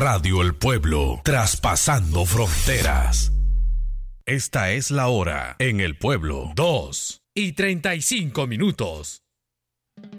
Radio El Pueblo, traspasando fronteras. Esta es la hora en El Pueblo, 2:35.